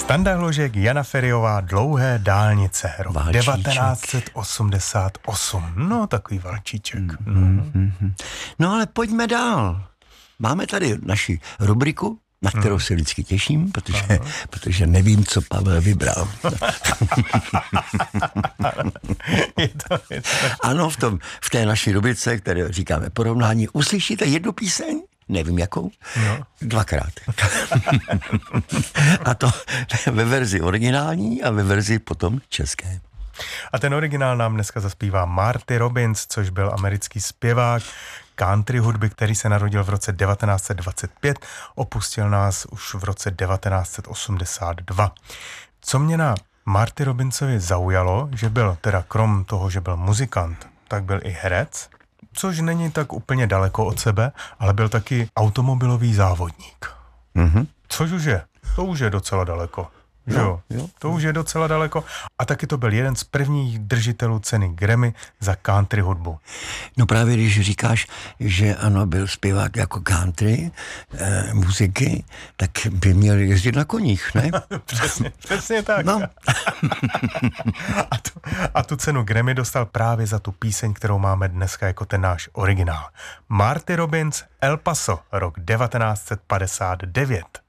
Standa Hložek, Jana Feriová, Dlouhé dálnice, rok Valčíček. 1988. No, takový valčíček. No ale pojďme dál. Máme tady naši rubriku, na kterou se vždycky těším, protože nevím, co Pavel vybral. Ano, v té naší rubrice, které říkáme porovnání, uslyšíte jednu píseň, nevím jakou, dvakrát. A to ve verzi originální a ve verzi potom české. A ten originál nám dneska zaspívá Marty Robbins, což byl americký zpěvák country hudby, který se narodil v roce 1925, opustil nás už v roce 1982. Co mě na Marty Robbinsovi zaujalo, že byl teda krom toho, že byl muzikant, tak byl i herec, což není tak úplně daleko od sebe, ale byl taky automobilový závodník. Mhm. Což už je, to už je docela daleko. Jo, to už je docela daleko. A taky to byl jeden z prvních držitelů ceny Grammy za country hudbu. No právě když říkáš, že ano, byl zpěvák jako country muziky, tak by měl jezdit na koních, ne? Přesně tak. No. A tu cenu Grammy dostal právě za tu píseň, kterou máme dneska jako ten náš originál. Marty Robbins, El Paso, rok 1959.